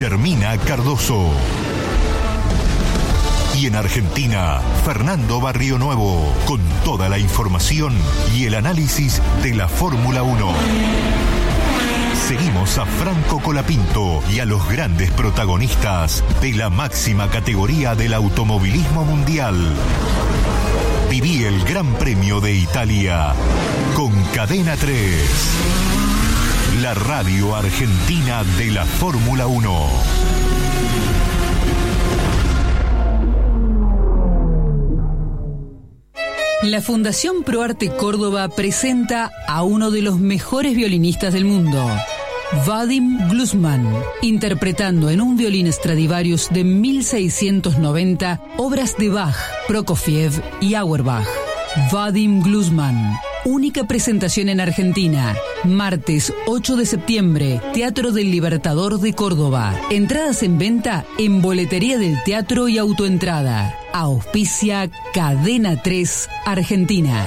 Guillermina Cardoso. Y en Argentina, Fernando Barrionuevo, con toda la información y el análisis de la Fórmula 1. Seguimos a Franco Colapinto y a los grandes protagonistas de la máxima categoría del automovilismo mundial. Viví el Gran Premio de Italia con Cadena 3, la radio argentina de la Fórmula 1. La Fundación ProArte Córdoba presenta a uno de los mejores violinistas del mundo, Vadim Glusman, interpretando en un violín Stradivarius de 1690 obras de Bach, Prokofiev y Auerbach. Vadim Glusman, única presentación en Argentina, martes 8 de septiembre, Teatro del Libertador de Córdoba. Entradas en venta en Boletería del Teatro y Autoentrada. Auspicia Cadena 3 Argentina.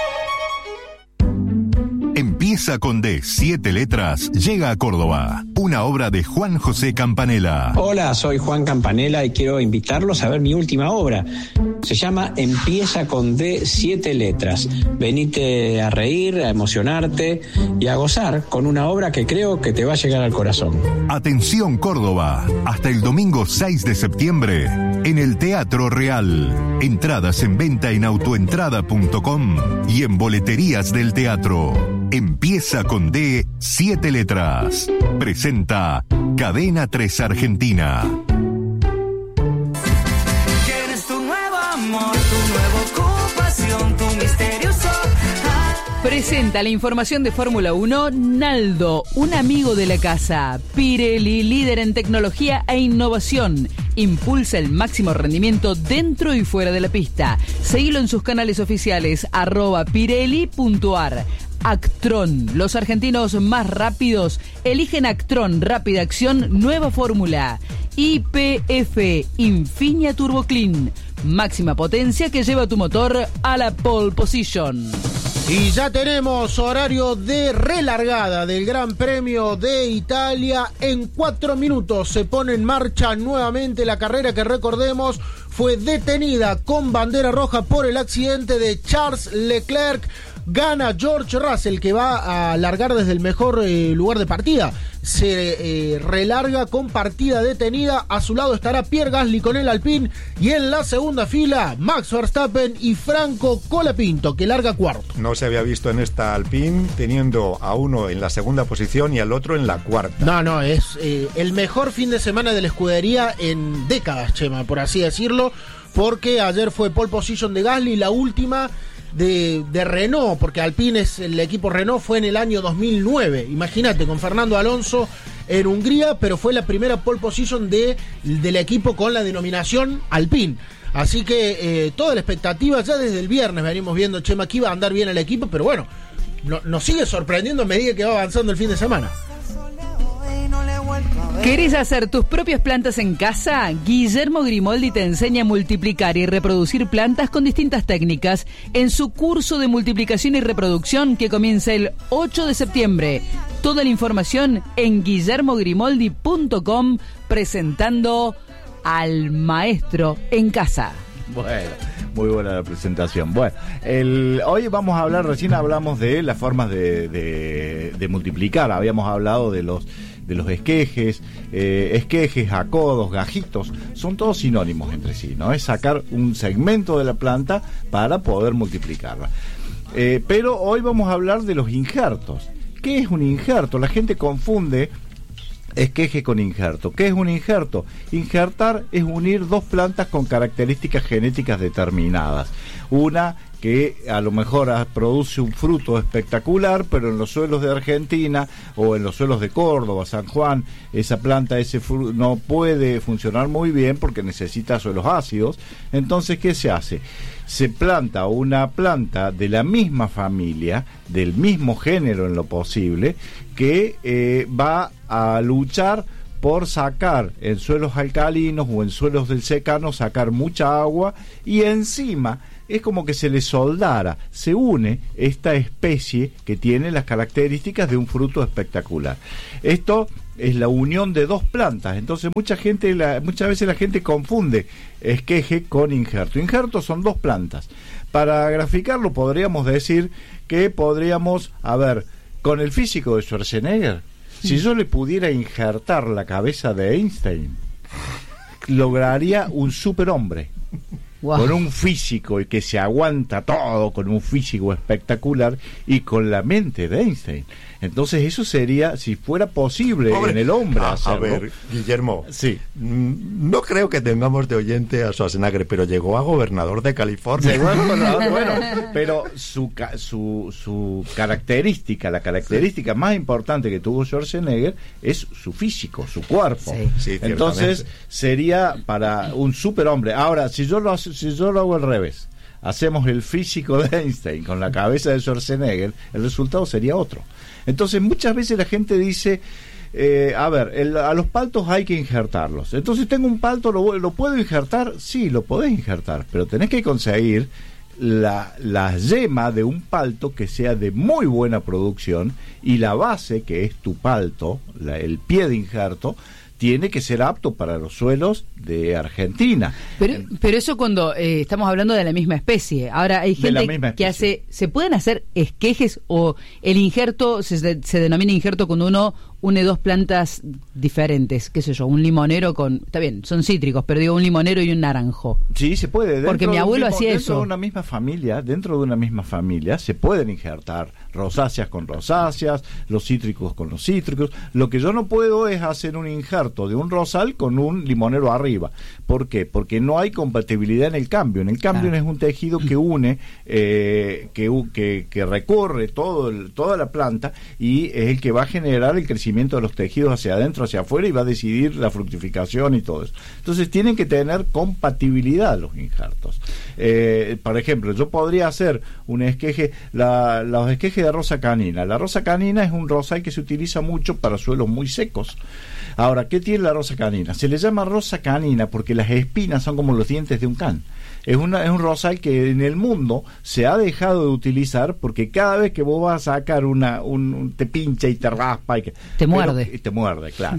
Empieza con D, 7 letras, llega a Córdoba. Una obra de Juan José Campanella. Hola, soy Juan Campanella y quiero invitarlos a ver mi última obra. Se llama Empieza con D, 7 letras. Venite a reír, a emocionarte y a gozar con una obra que creo que te va a llegar al corazón. Atención Córdoba, hasta el domingo 6 de septiembre, en el Teatro Real. Entradas en venta en autoentrada.com y en boleterías del teatro. Empieza con D, 7 letras. Presenta Cadena 3 Argentina. ¿Quieres tu nuevo amor, tu nueva ocupación, tu misterioso? Presenta la información de Fórmula 1 Naldo, un amigo de la casa. Pirelli, líder en tecnología e innovación. Impulsa el máximo rendimiento dentro y fuera de la pista. Seguilo en sus canales oficiales @pirelli.ar. Actron, los argentinos más rápidos eligen Actron, rápida acción, nueva fórmula. YPF, Infinia Turbo Clean, máxima potencia que lleva tu motor a la pole position. Y ya tenemos horario de relargada del Gran Premio de Italia. En 4 minutos se pone en marcha nuevamente la carrera que, recordemos, fue detenida con bandera roja por el accidente de Charles Leclerc. Gana George Russell, que va a largar desde el mejor lugar de partida. Se relarga con partida detenida. A su lado estará Pierre Gasly con el Alpine. Y en la segunda fila, Max Verstappen y Franco Colapinto, que larga cuarto. No se había visto en esta Alpine teniendo a uno en la segunda posición y al otro en la cuarta. No, es el mejor fin de semana de la escudería en décadas, Chema, por así decirlo. Porque ayer fue pole position de Gasly, la última de Renault, porque Alpine es el equipo Renault, fue en el año 2009, imagínate, con Fernando Alonso en Hungría, pero fue la primera pole position del equipo con la denominación Alpine. Así que toda la expectativa, ya desde el viernes venimos viendo, Chema, que iba a andar bien el equipo, pero bueno, nos sigue sorprendiendo a medida que va avanzando el fin de semana. ¿Querés hacer tus propias plantas en casa? Guillermo Grimoldi te enseña a multiplicar y reproducir plantas con distintas técnicas en su curso de multiplicación y reproducción que comienza el 8 de septiembre. Toda la información en guillermogrimoldi.com, presentando al maestro en casa. Bueno, muy buena la presentación. Bueno, hoy vamos a hablar, recién hablamos de las formas de multiplicar. Habíamos hablado de los esquejes, acodos, gajitos, son todos sinónimos entre sí, ¿no? Es sacar un segmento de la planta para poder multiplicarla. Pero hoy vamos a hablar de los injertos. ¿Qué es un injerto? La gente confunde esqueje con injerto. ¿Qué es un injerto? Injertar es unir dos plantas con características genéticas determinadas. Una que a lo mejor produce un fruto espectacular, pero en los suelos de Argentina o en los suelos de Córdoba, San Juan, esa planta, ese fruto no puede funcionar muy bien porque necesita suelos ácidos. Entonces, ¿qué se hace? Se planta una planta de la misma familia, del mismo género en lo posible, que va a luchar por sacar en suelos alcalinos o en suelos del secano, sacar mucha agua, y encima es como que se le soldara, se une esta especie que tiene las características de un fruto espectacular. Esto es la unión de dos plantas. Entonces muchas veces la gente confunde esqueje con injerto. Injertos son dos plantas. Para graficarlo podríamos decir que con el físico de Schwarzenegger, si yo le pudiera injertar la cabeza de Einstein, lograría un superhombre. Wow. Con un físico y que se aguanta todo, con un físico espectacular y con la mente de Einstein. Entonces eso sería, si fuera posible en el hombre hacerlo. A ver, Guillermo, sí. No creo que tengamos de oyente a Schwarzenegger, pero llegó a gobernador de California. Bueno, pero su característica, la característica más importante que tuvo Schwarzenegger es su físico, su cuerpo. Sí, entonces sería para un superhombre. Ahora, si yo lo hago al revés, hacemos el físico de Einstein con la cabeza de Schwarzenegger, el resultado sería otro. Entonces muchas veces la gente dice, a los paltos hay que injertarlos. Entonces tengo un palto, ¿lo puedo injertar? Sí, lo podés injertar, pero tenés que conseguir la yema de un palto que sea de muy buena producción, y la base, que es tu palto, el pie de injerto, tiene que ser apto para los suelos de Argentina. Pero eso cuando estamos hablando de la misma especie. Ahora hay gente que hace... ¿Se pueden hacer esquejes o el injerto se denomina injerto cuando uno une dos plantas diferentes? ¿Qué sé yo? Un limonero con... Está bien, son cítricos, pero digo un limonero y un naranjo. Sí, se puede. Porque mi abuelo hacía eso. Dentro de una misma familia se pueden injertar rosáceas con rosáceas, los cítricos con los cítricos. Lo que yo no puedo es hacer un injerto de un rosal con un limonero arriba. ¿Por qué? Porque no hay compatibilidad en el cambio. En el cambio es un tejido que une, que recorre toda la planta, y es el que va a generar el crecimiento de los tejidos hacia adentro, hacia afuera, y va a decidir la fructificación y todo eso. Entonces tienen que tener compatibilidad los injertos. Por ejemplo, yo podría hacer un esqueje, los esquejes de rosa canina. La rosa canina es un rosal que se utiliza mucho para suelos muy secos. Ahora, ¿qué tiene la rosa canina? Se le llama rosa canina porque las espinas son como los dientes de un can. Es un rosal que en el mundo se ha dejado de utilizar porque cada vez que vos vas a sacar te pincha y te raspa y te muerde. Te muerde, claro.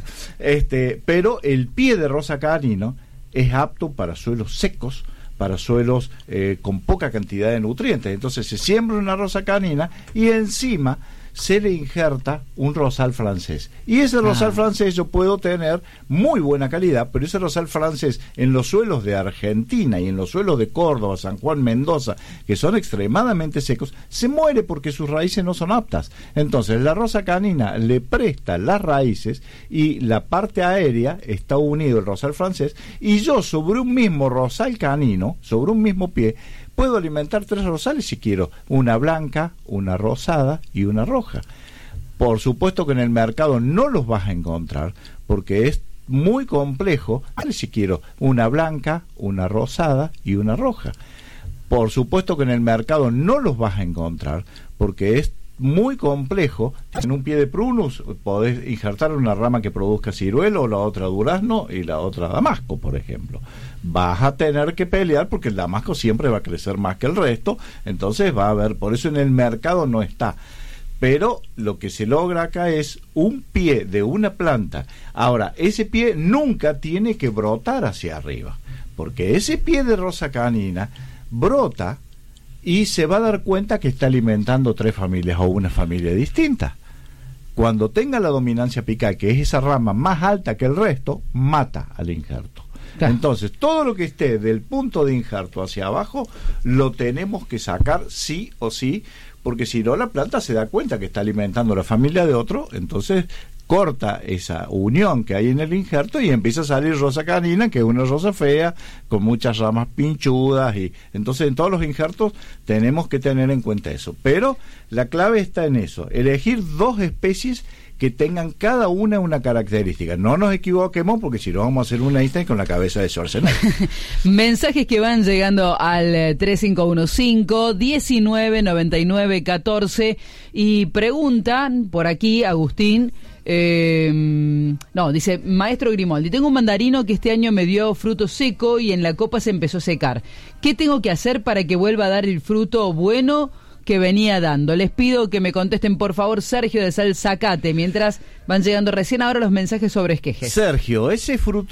Pero el pie de rosa canino es apto para suelos secos, para suelos con poca cantidad de nutrientes. Entonces se siembra una rosa canina y encima se le injerta un rosal francés. Y ese rosal francés yo puedo tener muy buena calidad, pero ese rosal francés en los suelos de Argentina y en los suelos de Córdoba, San Juan, Mendoza, que son extremadamente secos, se muere porque sus raíces no son aptas. Entonces la rosa canina le presta las raíces y la parte aérea está unido el rosal francés, y yo sobre un mismo rosal canino, sobre un mismo pie, puedo alimentar 3 rosales si quiero, una blanca, una rosada y una roja. Por supuesto que en el mercado no los vas a encontrar porque es muy complejo. Si quiero una blanca, una rosada y una roja. Por supuesto que en el mercado no los vas a encontrar porque es muy complejo. En un pie de prunus podés injertar una rama que produzca ciruelo, la otra durazno y la otra damasco, por ejemplo. Vas a tener que pelear porque el damasco siempre va a crecer más que el resto, entonces va a haber, por eso en el mercado no está. Pero lo que se logra acá es un pie de una planta. Ahora, ese pie nunca tiene que brotar hacia arriba, porque ese pie de rosa canina brota y se va a dar cuenta que está alimentando 3 familias o una familia distinta. Cuando tenga la dominancia apical, que es esa rama más alta que el resto, mata al injerto. Entonces, todo lo que esté del punto de injerto hacia abajo, lo tenemos que sacar sí o sí, porque si no la planta se da cuenta que está alimentando la familia de otro, entonces corta esa unión que hay en el injerto y empieza a salir rosa canina, que es una rosa fea, con muchas ramas pinchudas, y entonces en todos los injertos tenemos que tener en cuenta eso. Pero la clave está en eso, elegir 2 especies que tengan cada una característica. No nos equivoquemos porque si no vamos a hacer un Einstein con la cabeza de Schwarzenegger. Mensajes que van llegando al 3515-1999-14 y preguntan por aquí, Agustín, dice, maestro Grimoldi, tengo un mandarino que este año me dio fruto seco y en la copa se empezó a secar. ¿Qué tengo que hacer para que vuelva a dar el fruto bueno que venía dando. Les pido que me contesten, por favor, Sergio de Salzacate, mientras van llegando recién ahora los mensajes sobre esquejes. Sergio, ese fruto